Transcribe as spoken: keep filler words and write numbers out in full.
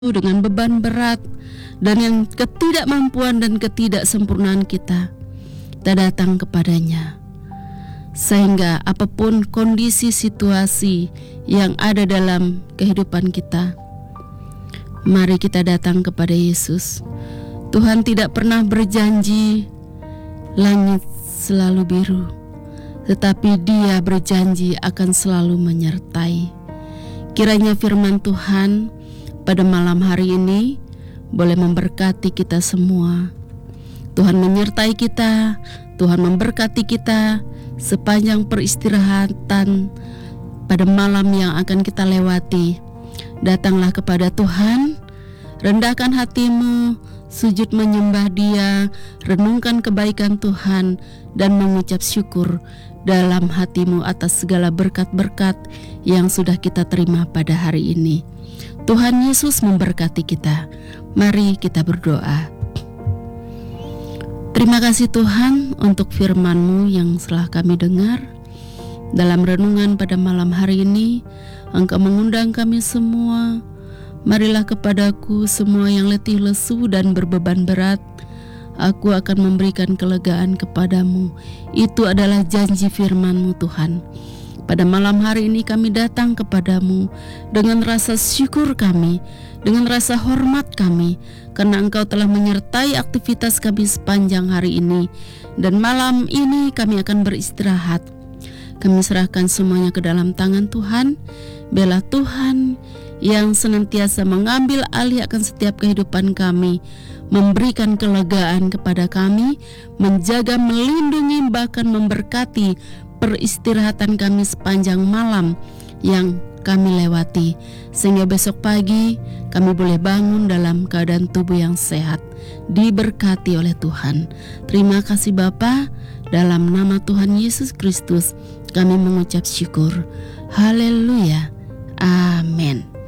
dengan beban berat dan yang ketidakmampuan dan ketidaksempurnaan kita, kita datang kepadanya. Sehingga apapun kondisi situasi yang ada dalam kehidupan kita, mari kita datang kepada Yesus. Tuhan tidak pernah berjanji langit selalu biru, tetapi Dia berjanji akan selalu menyertai. Kiranya firman Tuhan pada malam hari ini boleh memberkati kita semua. Tuhan menyertai kita, Tuhan memberkati kita sepanjang peristirahatan pada malam yang akan kita lewati. Datanglah kepada Tuhan, rendahkan hatimu, sujud menyembah Dia, renungkan kebaikan Tuhan dan mengucap syukur dalam hatimu atas segala berkat-berkat yang sudah kita terima pada hari ini. Tuhan Yesus memberkati kita. Mari kita berdoa. Terima kasih Tuhan untuk firman-Mu yang telah kami dengar. Dalam renungan pada malam hari ini, Engkau mengundang kami semua. Marilah kepadaku semua yang letih lesu dan berbeban berat. Aku akan memberikan kelegaan kepadamu. Itu adalah janji firman-Mu Tuhan. Pada malam hari ini kami datang kepadamu dengan rasa syukur kami, dengan rasa hormat kami, karena Engkau telah menyertai aktivitas kami sepanjang hari ini. Dan malam ini kami akan beristirahat. Kami serahkan semuanya ke dalam tangan Tuhan. Biarlah Tuhan yang senantiasa mengambil alih akan setiap kehidupan kami, memberikan kelegaan kepada kami, menjaga, melindungi, bahkan memberkati peristirahatan kami sepanjang malam yang kami lewati, sehingga besok pagi kami boleh bangun dalam keadaan tubuh yang sehat, diberkati oleh Tuhan. Terima kasih Bapa, dalam nama Tuhan Yesus Kristus kami mengucap syukur. Haleluya, amin.